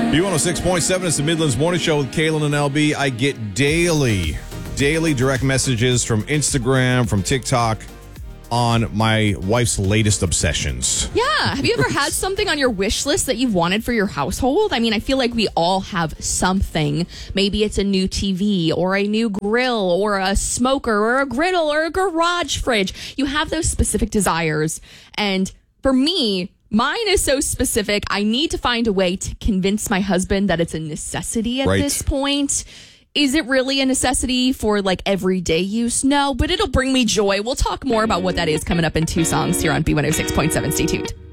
B106.7 is the Midlands Morning Show with Kaylin and LB. I get daily direct messages from Instagram, from TikTok on my wife's latest obsessions. Yeah. Have you ever had something on your wish list that you've wanted for your household? I mean, I feel like we all have something. Maybe it's a new TV or a new grill or a smoker or a griddle or a garage fridge. You have those specific desires. And for me, mine is so specific. I need to find a way to convince my husband that it's a necessity at this point. Is it really a necessity for like everyday use? No, but it'll bring me joy. We'll talk more about what that is coming up in 2 songs here on B106.7. Stay tuned.